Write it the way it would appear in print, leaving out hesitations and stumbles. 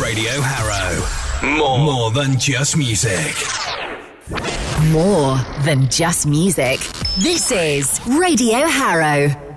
Radio Harrow. More than just music. More than just music. This is Radio Harrow.